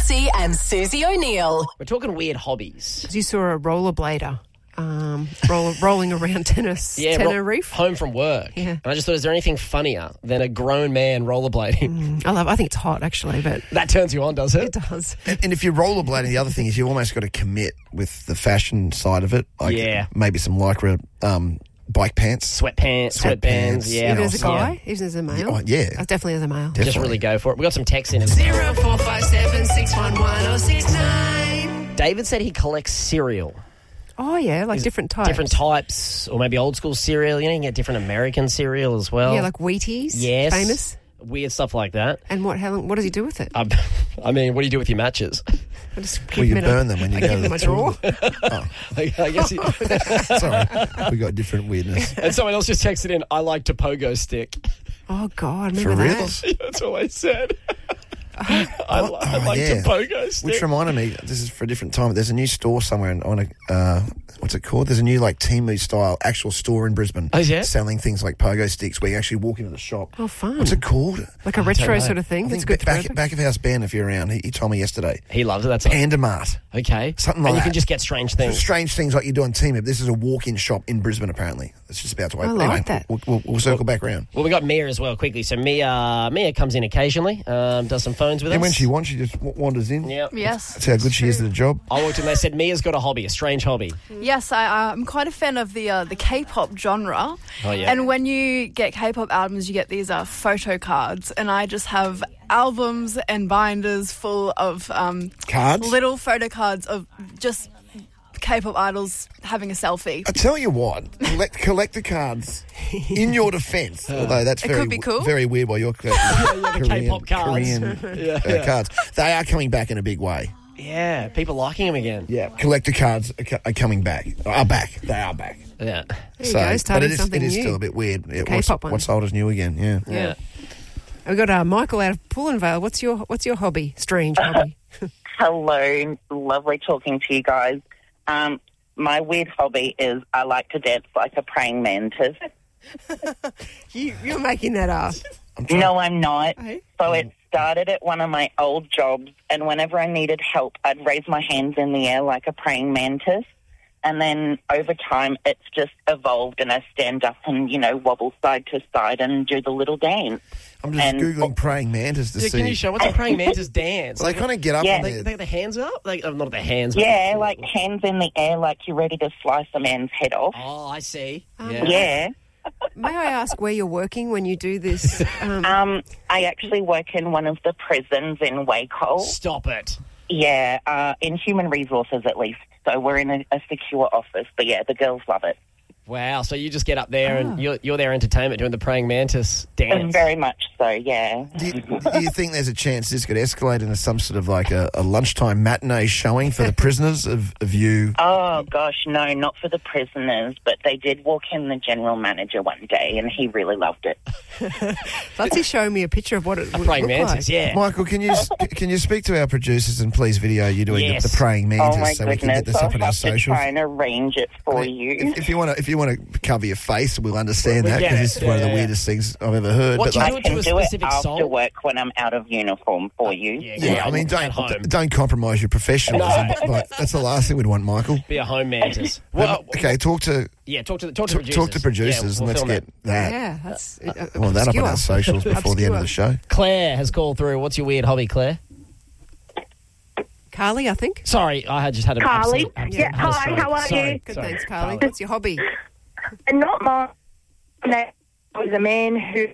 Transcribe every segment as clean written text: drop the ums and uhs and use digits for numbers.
Massey and Susie O'Neill. We're talking weird hobbies. You saw a rollerblader rolling around Tenerife. Home from work. Yeah. And I just thought, is there anything funnier than a grown man rollerblading? I think it's hot, actually, but That turns you on, does it? it does. And if you're rollerblading, the other thing is you've almost got to commit with the fashion side of it. Like Yeah. maybe some lycra bike pants. Sweatbands, yeah. Even as a also- guy, even as a male. Oh, yeah. Definitely as a male. Definitely. Just really go for it. We got some texts in. 0457 611 069. David said he collects cereal. Oh, yeah, like different types. Different types, or maybe old school cereal. You know, you can get different American cereal as well. Yeah, like Wheaties. Yes. Famous. Weird stuff like that. And what does he do with it? I mean, what do you do with your matches? I just keep Well, you them in burn them when you go keep to them in the my drawer. I guess. Sorry, we got different weirdness. And someone else just texted in, I like to pogo stick. Oh, God, For remember real? that? That's all I said. I like yeah. to pogo stick. Which reminded me, this is for a different time. There's a new store somewhere on a what's it called? There's a new like Temu style actual store in Brisbane. Oh, yeah? Selling things like pogo sticks where you actually walk into the shop. Oh, fun. What's it called? Like a retro know. sort of thing? I That's think good. back of house Ben, if you're around, he told me yesterday. He loves it. That's Panda Mart. okay. Something and like you can that. just get strange things. Strange things like you do on Temu. This is a walk-in shop in Brisbane, apparently. It's just about to open. I like that. We'll circle back around. Well, we got Mia as well, quickly. So Mia comes in occasionally, does some phones with us. And when she wants, she just wanders in. Yeah. Yes. That's how good she is at the job. I walked in, they said Mia's got a hobby, a strange hobby. Yes, I'm quite a fan of the K-pop genre. Oh, yeah. And when you get K-pop albums, you get these photo cards, and I just have albums and binders full of Cards? little photo cards of just K-pop idols having a selfie. I tell you what, collect the cards in your defence. Although that's It very could be cool. very weird. While you're Korean, K-pop cards. Korean cards, they are coming back in a big way. Yeah, people liking him again. Yeah, collector cards are coming back. Are back. They are back. Yeah. There you go, but starting it is something new. still a bit weird. Yeah, K-pop one. what's old is new again. Yeah. Yeah. We've got Michael out of Pullenvale. What's your hobby? Strange hobby. Hello, lovely talking to you guys. My weird hobby is I like to dance like a praying mantis. You're making that up. No, I'm not. Hey? So it started at one of my old jobs, and whenever I needed help, I'd raise my hands in the air like a praying mantis. And then over time, it's just evolved, and I stand up and, wobble side to side and do the little dance. I'm just Googling praying mantis to Yeah, see. can you show what's a praying mantis dance? Well, they kind of get up Yeah. on They there. got the hands up? Not the hands. But Yeah, like hands in the air like you're ready to slice a man's head off. Oh, I see. Yeah. May I ask where you're working when you do this? I actually work in one of the prisons in Wacol. Stop it. Yeah, in human resources at least. So we're in a secure office. But yeah, the girls love it. Wow, so you just get up there and you're their entertainment doing the praying mantis dance. Very much so, yeah. Do you think there's a chance this could escalate into some sort of like a lunchtime matinee showing for the prisoners of you? Oh, gosh, no, not for the prisoners, but they did walk in the general manager one day and he really loved it. Let's show me a picture of what it would Praying look mantis, like. yeah. Michael, can you speak to our producers and please video you doing Yes. the praying mantis Oh, my so we can get goodness, this I'll up on our have to socials? try and arrange it for you. If you want to cover your face, we'll understand We that get because it. this is one of the Yeah. weirdest things I've ever heard. What But do you like, do I it to can a do it specific after song? work when I'm out of uniform for you. yeah, I mean, at home. don't compromise your professionalism. But that's the last thing we'd want, Michael. Be a home mantis. Well, Okay, talk to producers. talk to producers Yeah, we'll and let's film get that. Yeah, that's Well, that up on our obscure. socials before the end of the show. Claire has called through. What's your weird hobby, Claire? Carly, I think. Sorry, I just had a Carly? absolute- Yeah, hi, sorry. how are Sorry. you? Good, Sorry. thanks, Carly. What's your hobby? And not mine. That was a man who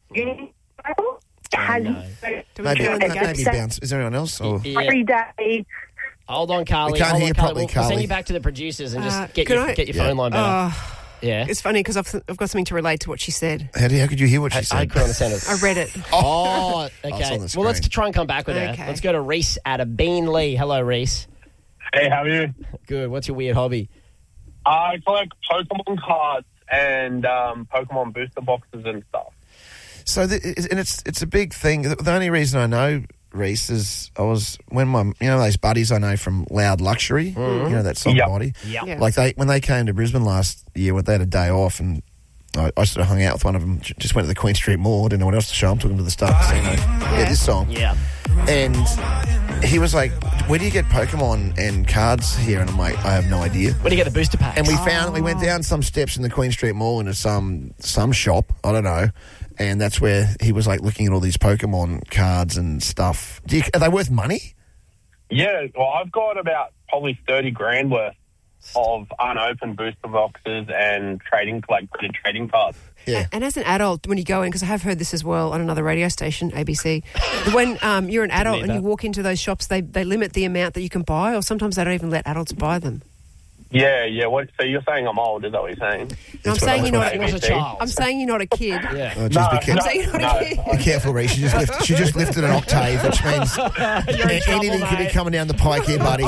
has Do we Maybe, fill in the maybe gaps? bounce. Is there anyone else? Or? Yeah. every day. Hold on, Carly. We can't Hold hear on, you Carly. properly, We'll send Carly. you back to the producers and just get can your I- get your phone line better. Yeah. It's funny because I've got something to relate to what she said. How could you hear what she I said? couldn't understand it. I read it. Oh, it's okay. on the Well, let's screen. try and come back with her. Okay. Let's go to Reese out of Beanley. Hello, Reese. Hey, how are you? Good. What's your weird hobby? I collect Pokemon cards and Pokemon booster boxes and stuff. So, it's a big thing. The only reason I know, Reese, is I was when those buddies I know from Loud Luxury, that song Yep. body. Yeah. Yeah. Like when they came to Brisbane last year, they had a day off, and I sort of hung out with one of them. Just went to the Queen Street Mall. Didn't know what else to show them. Took them to the Star Casino. Yeah, this song. Yeah. And he was like, where do you get Pokemon and cards here? And I'm like, I have no idea. Where do you get the booster packs? And we went down some steps in the Queen Street Mall into some shop, I don't know, and that's where he was like looking at all these Pokemon cards and stuff. Are they worth money? Yeah, well, I've got about probably 30 grand worth of unopened booster boxes and trading cards. Yeah. And as an adult, when you go in, because I have heard this as well on another radio station, ABC, when you're an adult and you walk into those shops, they limit the amount that you can buy, or sometimes they don't even let adults buy them. Yeah. What? So you're saying I'm old? Is that what you're saying? No, I'm saying you're not a child. I'm saying you're not a kid. Yeah. Oh, geez, I'm saying you're not a kid. Be careful, Reece. She just lifted an octave, which means anything could be coming down the pike here, buddy.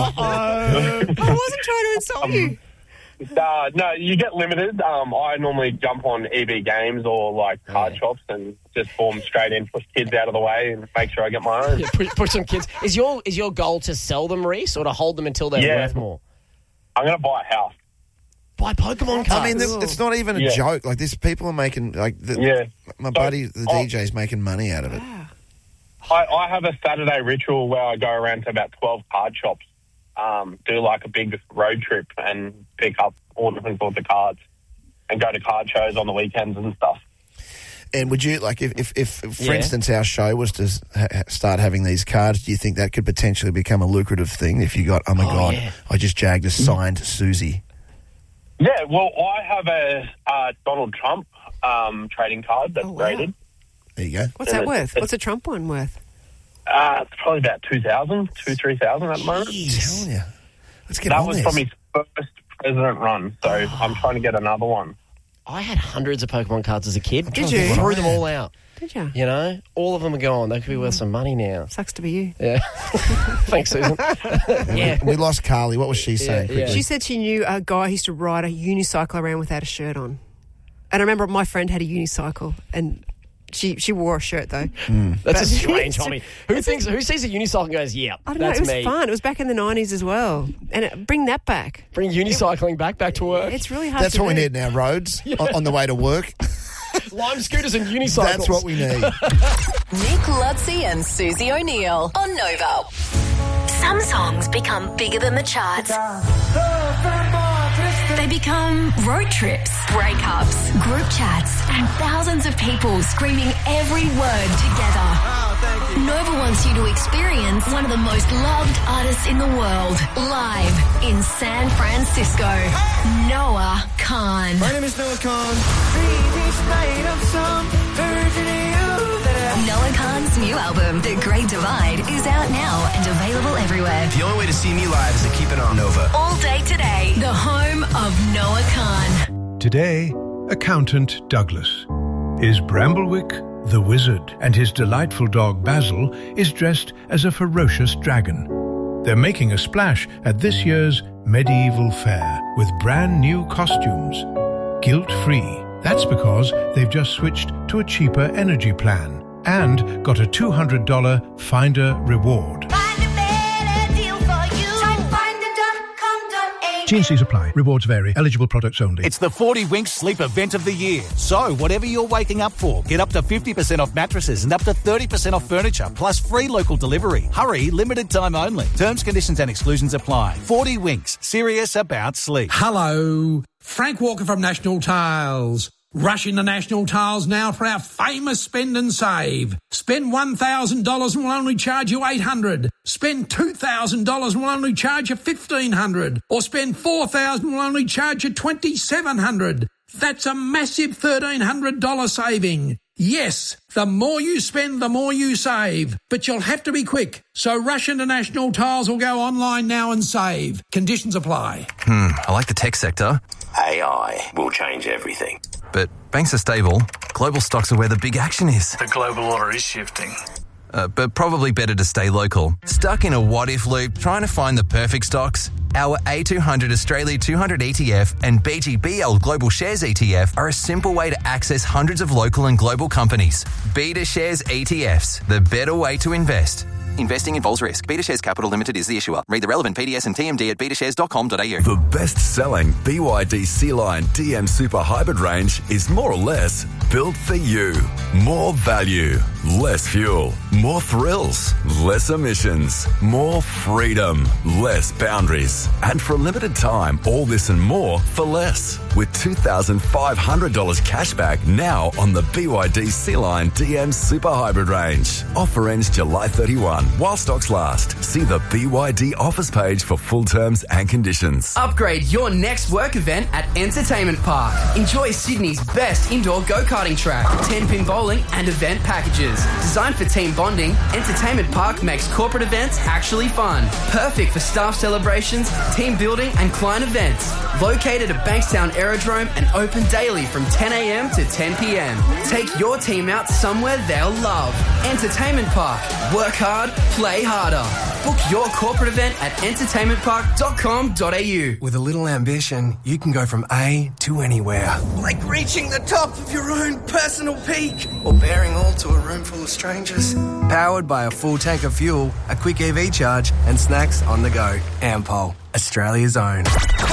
I wasn't trying to insult you. No, you get limited. I normally jump on EB Games or like card shops and just form straight in, push kids out of the way and make sure I get my own. Yeah, push some kids. Is your goal to sell them, Reece, or to hold them until they're worth more? I'm going to buy a house. Buy Pokemon cards. I mean, it's not even a joke. Like, this, people are making, like, my buddy, the DJ's making money out of it. I have a Saturday ritual where I go around to about 12 card shops, do like a big road trip and pick up all different sorts of cards and go to card shows on the weekends and stuff. And would you, like, if for instance, our show was to start having these cards, do you think that could potentially become a lucrative thing if you got, oh my God, yeah. I just jagged a signed Susie? Yeah, well, I have a Donald Trump trading card that's graded. There you go. What's that worth? What's a Trump one worth? It's probably about 2,000, 3,000 at the moment. I'm telling you. Let's get that on was this. from his first president run, so I'm trying to get another one. I had hundreds of Pokemon cards as a kid. Did you? Threw them all out. Did you? You know, all of them are gone. They could be worth some money now. Sucks to be you. Yeah. Thanks, Susan. Yeah. We lost Carly. What was she saying? Yeah. quickly? She said she knew a guy who used to ride a unicycle around without a shirt on. And I remember my friend had a unicycle, and she wore a shirt though. That's a strange hobby. Who sees a unicycle and goes, yeah, I don't know. that's It was me. fun. It was back in the 90s as well, and bring that back. Bring unicycling back to work. It's really hard. That's to what we do. need now, roads, on the way to work. Lime scooters and unicycles. That's what we need. Nick Lutzy and Susie O'Neill on Nova. Some songs become bigger than the charts. They become road trips, breakups, group chats, and thousands of people screaming every word together. Nova wants you to experience one of the most loved artists in the world, live in San Francisco. Noah Kahan. My name is Noah Kahan. Noah Kahan's new album, The Great Divide, is out now and available everywhere. The only way to see me live is to keep it on Nova. All day today, the home of Noah Kahan. Today, accountant Douglas is Bramblewick the wizard, and his delightful dog Basil is dressed as a ferocious dragon. They're making a splash at this year's medieval fair with brand new costumes. Guilt-free. That's because they've just switched to a cheaper energy plan and got a $200 Finder reward. T&Cs apply. Rewards vary. Eligible products only. It's the 40 Winks Sleep Event of the Year. So, whatever you're waking up for, get up to 50% off mattresses and up to 30% off furniture, plus free local delivery. Hurry, limited time only. Terms, conditions and exclusions apply. 40 Winks. Serious about sleep. Hello. Frank Walker from National Tiles. Rush into National Tiles now for our famous spend and save. Spend $1,000 and we'll only charge you $800. Spend $2,000 and we'll only charge you $1,500. Or spend $4,000 and we'll only charge you $2,700. That's a massive $1,300 saving. Yes, the more you spend, the more you save. But you'll have to be quick. So rush into National Tiles or go online now and save. Conditions apply. I like the tech sector. AI will change everything. But banks are stable. Global stocks are where the big action is. The global order is shifting. But probably better to stay local. Stuck in a what-if loop trying to find the perfect stocks? Our A200 Australia 200 ETF and BGBL Global Shares ETF are a simple way to access hundreds of local and global companies. Beta Shares ETFs, the better way to invest. Investing involves risk. BetaShares Capital Limited is the issuer. Read the relevant PDS and TMD at betashares.com.au. The best-selling BYD Sea-Line DM Super Hybrid range is more or less built for you. More value, less fuel, more thrills, less emissions, more freedom, less boundaries. And for a limited time, all this and more for less. With $2,500 cash back now on the BYD Sea-Line DM Super Hybrid range. Offer ends July 31 while stocks last. See the BYD offers page for full terms and conditions. Upgrade your next work event at Entertainment Park. Enjoy Sydney's best indoor go-karting track, 10-pin bowling and event packages. Designed for team bonding, Entertainment Park makes corporate events actually fun. Perfect for staff celebrations, team building and client events. Located at Bankstown Aerodrome and open daily from 10 a.m. to 10 p.m. Take your team out somewhere they'll love. Entertainment Park. Work hard, play harder. Book your corporate event at entertainmentpark.com.au. With a little ambition, you can go from A to anywhere. Like reaching the top of your own personal peak. Or bearing all to a room full of strangers. Powered by a full tank of fuel, a quick EV charge, and snacks on the go. Ampol, Australia's own.